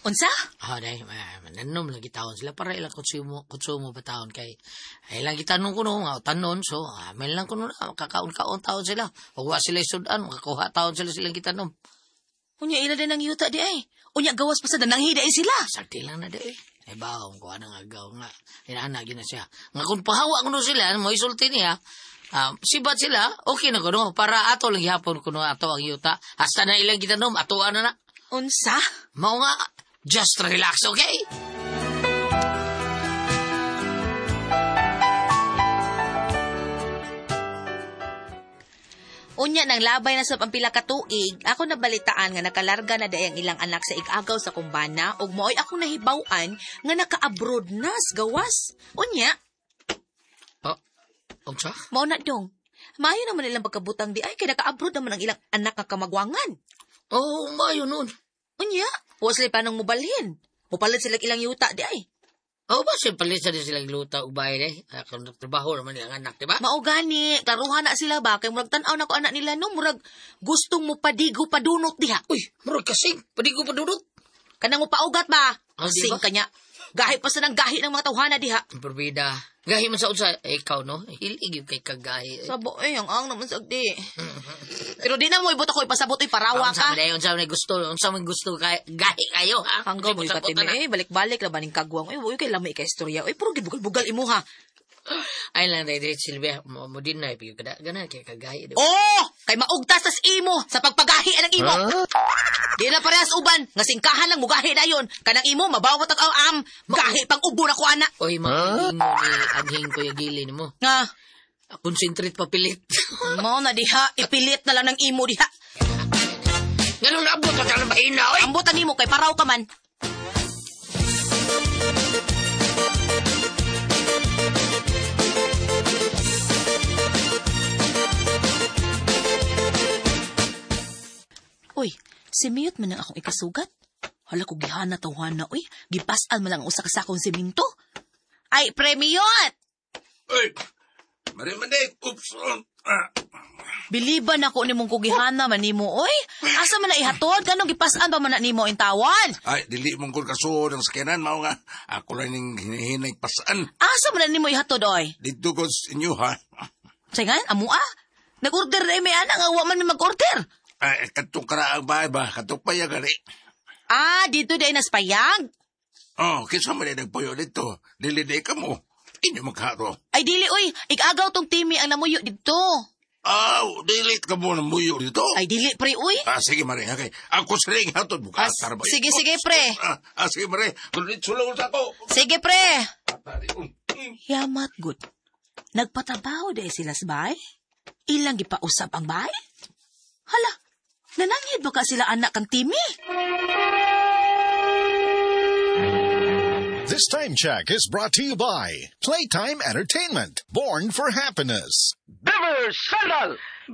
Unsa? Day, mananom lagi taon sila para ilang konsumo ba taon kay ay lagi tanong ko no, tanon so may lang kuno na kakaon-kaon taon sila. Ug wa sila sudan, makakuha taon sila silang gitanom. Unya ila din ang yuta di ay. Unya gawas pa sa dananghi di ay sila. Sakti lang na di. Ay baong ko anang agaw nga. Inana gina siya. Nga kung pahawa kuno sila, mo isulti niya. Sibat sila, okay na kuno para ato lang gihapon kuno ato ang yuta. Hasta na ilang gitanom, ato na. Unsa? Mao nga, just relax, okay? Unya nang labay na sa pampila ka tuig, ako nabalitaan nga nakalarga na dayang ilang anak sa igagaw sa kumbana ug mo'y ako nahibaw-an nga naka-abroad na gawas. Unya, Unsa? mao na dong. Maayo naman ilang pagkabutang di ay kay naka-abroad naman ang ilang anak nga kamagwangan. Oh, mayo nun. Unya, wa sila pa nang mubalhin. Mupalit sila ilang yuta di ay. Ba siya palit sa silang luta ubay eh. Kung trabaho naman nilang anak, di ba? Mao gani, klaruhan na sila ba kay murag tan-aw na ko anak nila no, murag gustong mo padigo padunot diha. Uy, murag kasing, pwede ko padudot. Kanang mo paugat ba? Di Sing ba? kanya. Gahi pa sa nang gahi ng mga tawhana diha. Porbida. Gahi man sa unsa, ikaw no? Hilig yung kay kagahi. Sabo ang naman sagdi. Pero di na mo ibot ako ipasabot parawa ka. Unsa man gusto kay gahi kayo ha? Hanggaw mo ipatimi balik-balik la baning kagwang. Uy kay lami ka istorya. Uy puro gibugal-bugal imo ha. Ay lang dai Silvia, mo din na ipig kada ganan kay kagahi. Oh, kay maugtas tas imo sa pagpagahi anang imo. Di na parehas uban, nga singkahan lang mugahi dayon. Kanang imo mabawat ang gahi pang ubo na ko ana. Oy, maingin mo ni aghing ko yagili nimo. Nga, Concentrate pa pilit. mo na diha, ipilit na lang ng imo diha. Ganun na abot ka na mahina, oy. Ambutan nimo kay paraw ka man. Uy, si Miyot man ang akong ikasugat. Hala ko gihana tawhan na, uy. Gipasan mo lang ang usa ka sakong siminto. Ay, Premiot! Ay, marimanday, oops. Biliban ako ni mong kugihana man nimo, oy. Asa man na ihatod? Ganong gipasan pa man na nimo ang tawan? Ay, dili mong kul kasuod ang sakyanan, mao nga. Ako lang yung hinihinay pasaan. Asa man na nimo ihatod, oy? Dito ko sa inyo, ha? Sayan, amo nag-order na may anak, nga wa man may mag-order. Ay, katong karaang bahay ba? Katong payagali. Dito day naspayag? Oh, kisa mo na nagpuyo dito. Dili ka mo. Inyo magharo. Ay, dili, uy. Ikagaw tong timi ang namuyo dito. Dili ka mo ng muyo dito. Ay, dili, pre, uy. Sige, Mare. Okay. Ako siling hatod mo. Sige, pre. Sige, Mare. Kulit sulong sa ako. Sige, pre. Atari. Yamat, good. Nagpatabaho day sila sa bahay? Ilang gipausap ang bahay? Hala, nanangid ba ka sila anak kang timi? This time check is brought to you by Playtime Entertainment, born for happiness. Beaver Sandal!